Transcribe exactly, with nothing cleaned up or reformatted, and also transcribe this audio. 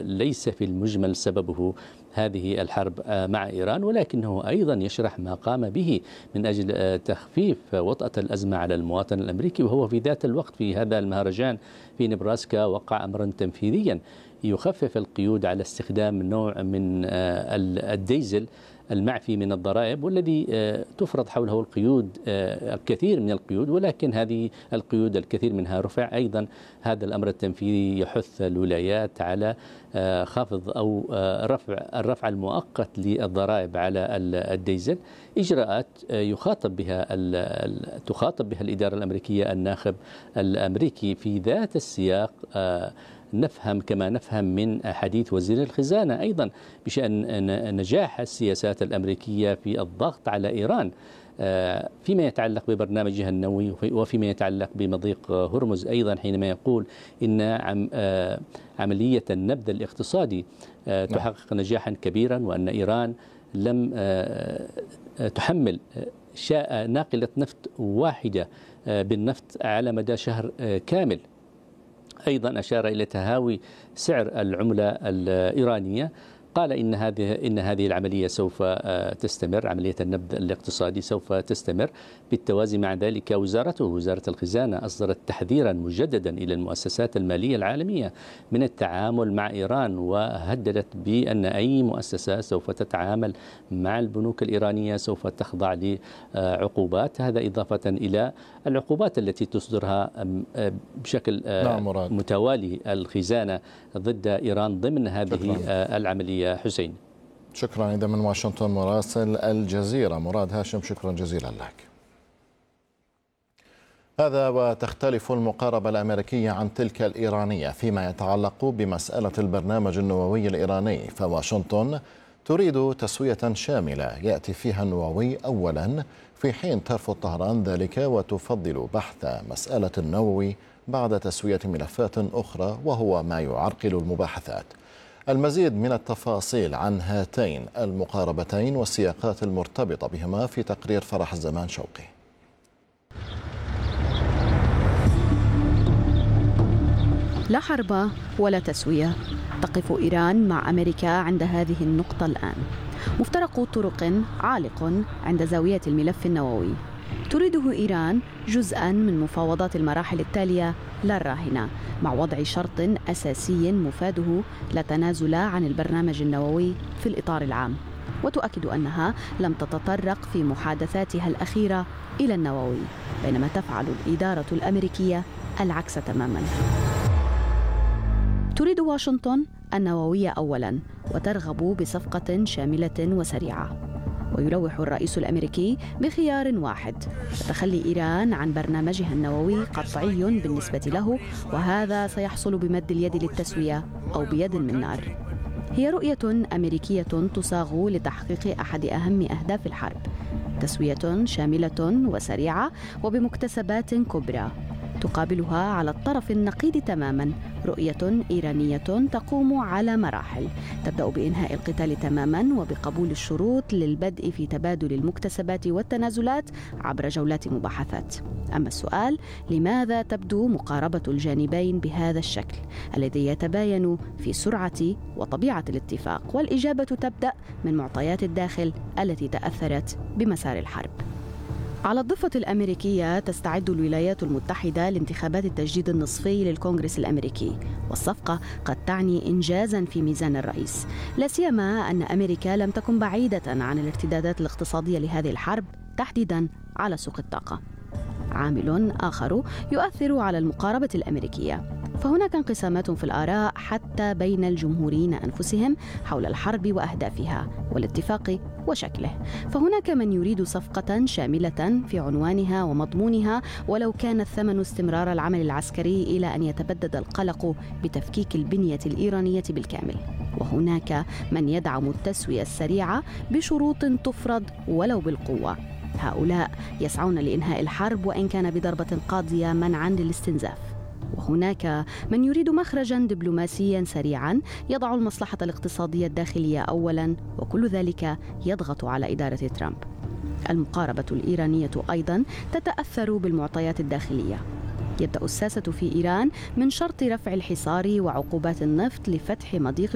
ليس في المجمل سببه هذه الحرب مع إيران، ولكنه أيضا يشرح ما قام به من أجل تخفيف وطأة الأزمة على المواطن الأمريكي. وهو في ذات الوقت في هذا المهرجان في نبراسكا وقع أمرا تنفيذيا يخفف القيود على استخدام نوع من الديزل المعفي من الضرائب، والذي تفرض حوله القيود، الكثير من القيود، ولكن هذه القيود الكثير منها رفع. أيضا هذا الأمر التنفيذي يحث الولايات على خفض أو رفع الرفع المؤقت للضرائب على الديزل، إجراءات يخاطب بها تخاطب بها الإدارة الأمريكية الناخب الأمريكي في ذات السياق. نفهم كما نفهم من حديث وزير الخزانة أيضا بشأن نجاح السياسات الأمريكية في الضغط على إيران فيما يتعلق ببرنامجها النووي وفيما يتعلق بمضيق هرمز. أيضا حينما يقول إن عملية النبذ الاقتصادي تحقق نجاحا كبيرا، وأن إيران لم تحمل ناقلة نفط واحدة بالنفط على مدى شهر كامل. أيضا أشار إلى تهاوي سعر العملة الإيرانية، قال إن هذه إن هذه العملية سوف تستمر، عملية النبذ الاقتصادي سوف تستمر. بالتوازي مع ذلك وزارته وزارة الخزانة أصدرت تحذيرا مجددا إلى المؤسسات المالية العالمية من التعامل مع إيران، وهددت بأن أي مؤسسة سوف تتعامل مع البنوك الإيرانية سوف تخضع لعقوبات. هذا إضافة إلى العقوبات التي تصدرها بشكل متوالي الخزانة ضد إيران ضمن هذه شكرا. العملية. حسين، شكرا. إذا من واشنطن مراسل الجزيرة مراد هاشم، شكرا جزيلا لك. هذا وتختلف المقاربة الأمريكية عن تلك الإيرانية فيما يتعلق بمسألة البرنامج النووي الإيراني، فواشنطن تريد تسوية شاملة يأتي فيها النووي أولا، في حين ترفض طهران ذلك وتفضل بحث مسألة النووي بعد تسوية ملفات أخرى، وهو ما يعرقل المباحثات. المزيد من التفاصيل عن هاتين المقاربتين والسياقات المرتبطة بهما في تقرير فرح الزمان شوقي. لا حرب ولا تسوية، تقف إيران مع أمريكا عند هذه النقطة الآن. مفترق طرق عالق عند زاوية الملف النووي، تريده إيران جزءاً من مفاوضات المراحل التالية لا الراهنة، مع وضع شرط أساسي مفاده لا تنازل عن البرنامج النووي في الإطار العام، وتؤكد أنها لم تتطرق في محادثاتها الأخيرة إلى النووي، بينما تفعل الإدارة الأمريكية العكس تماماً. تريد واشنطن النووية أولاً، وترغب بصفقة شاملة وسريعة. ويلوح الرئيس الأمريكي بخيار واحد: تخلي إيران عن برنامجها النووي قطعي بالنسبة له، وهذا سيحصل بمد اليد للتسوية أو بيد من نار. هي رؤية أمريكية تصاغ لتحقيق أحد أهم أهداف الحرب: تسوية شاملة وسريعة وبمكتسبات كبرى. تقابلها على الطرف النقيض تماما رؤية إيرانية تقوم على مراحل، تبدأ بإنهاء القتال تماما وبقبول الشروط للبدء في تبادل المكتسبات والتنازلات عبر جولات مباحثات. أما السؤال: لماذا تبدو مقاربة الجانبين بهذا الشكل الذي يتباين في سرعة وطبيعة الاتفاق؟ والإجابة تبدأ من معطيات الداخل التي تأثرت بمسار الحرب. على الضفة الأمريكية تستعد الولايات المتحدة لانتخابات التجديد النصفي للكونغرس الأمريكي، والصفقة قد تعني إنجازاً في ميزان الرئيس، لا سيما أن أمريكا لم تكن بعيدة عن الارتدادات الاقتصادية لهذه الحرب، تحديداً على سوق الطاقة. عامل آخر يؤثر على المقاربة الأمريكية، فهناك انقسامات في الآراء حتى بين الجمهوريين أنفسهم حول الحرب وأهدافها والاتفاق وشكله. فهناك من يريد صفقة شاملة في عنوانها ومضمونها، ولو كان الثمن استمرار العمل العسكري إلى أن يتبدد القلق بتفكيك البنية الإيرانية بالكامل. وهناك من يدعم التسوية السريعة بشروط تفرض ولو بالقوة. هؤلاء يسعون لإنهاء الحرب وإن كان بضربة قاضية منعاً للاستنزاف. وهناك من يريد مخرجاً دبلوماسياً سريعاً يضع المصلحة الاقتصادية الداخلية أولاً، وكل ذلك يضغط على إدارة ترامب. المقاربة الإيرانية أيضاً تتأثر بالمعطيات الداخلية. يبدأ الساسة في إيران من شرط رفع الحصار وعقوبات النفط لفتح مضيق